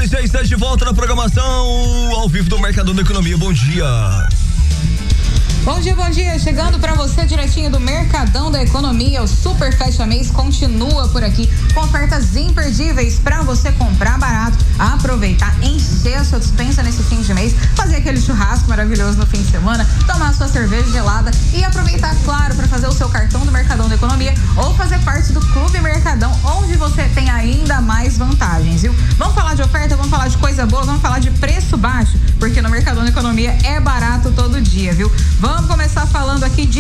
já está de volta na programação ao vivo do Mercadão da Economia. Bom dia. Bom dia. Chegando para você direitinho do Mercadão da Economia, o Super Fecha Mês continua por aqui com ofertas imperdíveis para você comprar barato, aproveitar, encher a sua despensa nesse fim de mês, fazer aquele churrasco maravilhoso no fim de semana, tomar sua cerveja gelada e aproveitar, claro, para fazer o seu cartão do Mercadão da Economia ou fazer parte do Clube Mercadão, onde você tem ainda mais vantagens, viu? Vamos falar de oferta, vamos falar de coisa boa, vamos falar de preço baixo, porque no Mercadão da Economia é barato todo dia, viu? Vamos começar falando aqui de